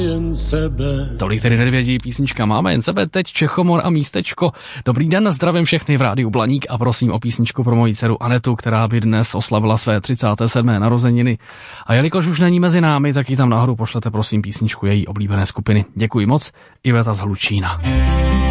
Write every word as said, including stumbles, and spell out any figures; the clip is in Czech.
jen sebe. Tolik tedy nevědí písnička Máme jen sebe, teď Čechomor a místečko. Dobrý den, zdravím všechny v rádiu Blaník a prosím o písničku pro moji dceru Anetu, která by dnes oslavila své třicáté sedmé narozeniny. A jelikož už není mezi námi, tak ji tam nahoru pošlete prosím písničku její oblíbené skupiny. Děkuji moc, Iveta z Hlučína.